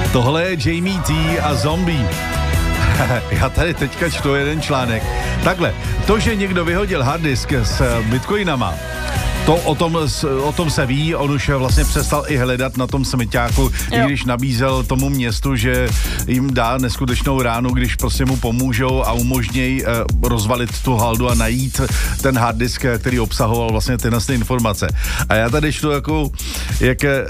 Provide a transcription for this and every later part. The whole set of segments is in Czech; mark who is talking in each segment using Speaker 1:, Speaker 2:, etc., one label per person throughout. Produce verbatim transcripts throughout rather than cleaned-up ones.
Speaker 1: tohle je Jamie T a Zombie. Já tady teďka čtu jeden článek. Takhle, to, že někdo vyhodil harddisk s bitcoinama, to o tom, o tom se ví, on už vlastně přestal i hledat na tom smyťáku, i když nabízel tomu městu, že jim dá neskutečnou ránu, když prostě mu pomůžou a umožnějí eh, rozvalit tu haldu a najít ten harddisk, který obsahoval vlastně tyhle informace. A já tady čtu jako, jak eh,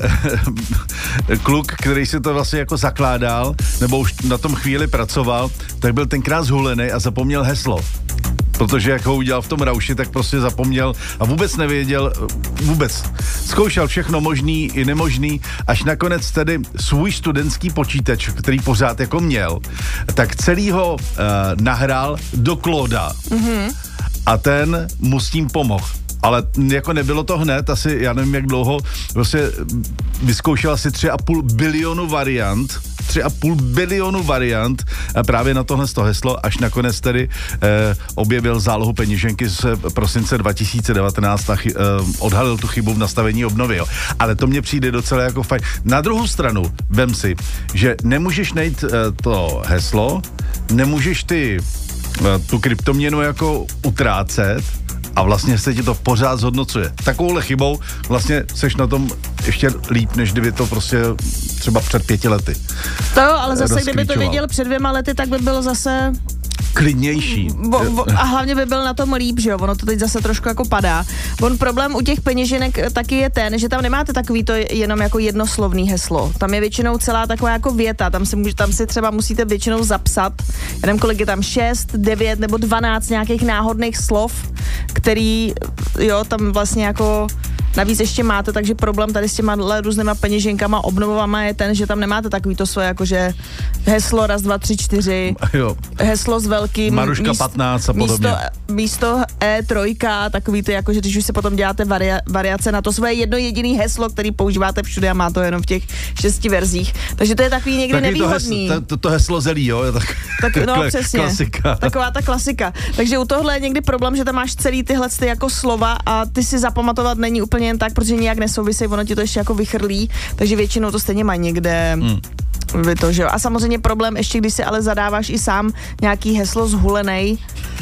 Speaker 1: kluk, který si to vlastně jako zakládal, nebo už na tom chvíli pracoval, tak byl tenkrát zhulený a zapomněl heslo. Protože jak ho udělal v tom rauši, tak prostě zapomněl a vůbec nevěděl, vůbec. Zkoušel všechno možný i nemožný, až nakonec tedy svůj studentský počítač, který pořád jako měl, tak celý ho uh, nahrál do Clauda. Mm-hmm. A ten mu s tím pomohl. Ale jako nebylo to hned, asi já nevím jak dlouho, prostě vyzkoušel asi tři a půl bilionu variant, tři a půl bilionu variant právě na tohle to heslo, až nakonec tedy eh, objevil zálohu peněženky z prosince dva tisíce devatenáct a chy, eh, odhalil tu chybu v nastavení obnovy. Jo. Ale to mně přijde docela jako fajn. Na druhou stranu, vem si, že nemůžeš najít eh, to heslo, nemůžeš ty eh, tu kryptoměnu jako utrácet, a vlastně se ti to pořád zhodnocuje. Takovouhle chybou vlastně seš na tom ještě líp, než kdyby to prostě třeba před pěti lety.
Speaker 2: To jo, ale zase kdyby to věděl před dvěma lety, tak by bylo zase
Speaker 1: klidnější.
Speaker 2: Bo, bo, a hlavně by byl na tom líp, že jo, ono to teď zase trošku jako padá. On problém u těch peněženek taky je ten, že tam nemáte takový to jenom jako jednoslovný heslo. Tam je většinou celá taková jako věta, tam si, může, tam si třeba musíte většinou zapsat, já nevím, kolik je tam, šest, devět nebo dvanáct nějakých náhodných slov, který, jo, tam vlastně jako navíc ještě máte, takže problém tady s těma různýma peněženkama, obnovovama je ten, že tam nemáte takový to svoje, jakože heslo raz, dva, tři, čtyři, jo. Heslo s velkým,
Speaker 1: Maruška míst, patnáct a podobně.
Speaker 2: Místo, místo E tři, takový ty, jakože když už si potom děláte varia, variace na to svoje jedno jediný heslo, který používáte všude a má to jenom v těch šesti verzích. Takže to je takový někdy takový nevýhodný.
Speaker 1: To, heslo, to, to heslo zelí, jo? Je tak,
Speaker 2: tak, no
Speaker 1: kl-
Speaker 2: přesně.
Speaker 1: Klasika.
Speaker 2: Taková ta klasika. Takže u tohle je někdy problém, že tam máš celý tyhle ty jako slova a ty si zapamatovat není úplně jen tak, protože nějak nesouvisí, ono ti to ještě jako vychrlí, takže většinou to stejně má někde hmm. vy to, že jo. A samozřejmě problém ještě, když si ale zadáváš i sám nějaký heslo zhulenej,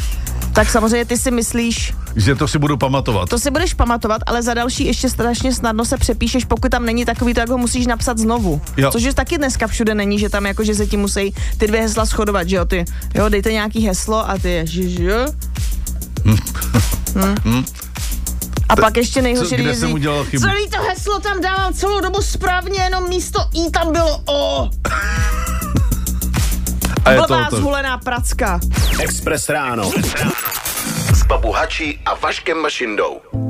Speaker 2: tak samozřejmě ty si myslíš,
Speaker 1: že to si budu pamatovat.
Speaker 2: To si budeš pamatovat, ale za další ještě strašně snadno se přepíšeš, pokud tam není takový, to jak ho musíš napsat znovu. Jo. Což taky dneska všude není, že tam jako, že se ti musí ty dvě hesla shodovat, že jo, ty, jo, dejte nějaký heslo a ty ježiš, jo. hm. hm. A T- pak ještě nejhorší,
Speaker 1: kde jsem udělal chybu.
Speaker 2: Celý to heslo tam dávám celou dobu správně, jenom místo I tam bylo O. Blbá zhulená pracka.
Speaker 3: Express ráno. S Babu Hačí a Vaškem Mašindou.